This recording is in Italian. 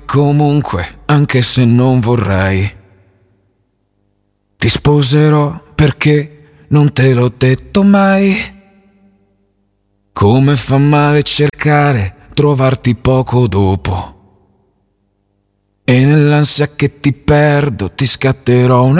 comunque, anche se non vorrei, ti sposerò perché non te l'ho detto mai. Come fa male cercare, trovarti poco dopo. E nell'ansia che ti perdo ti scatterò una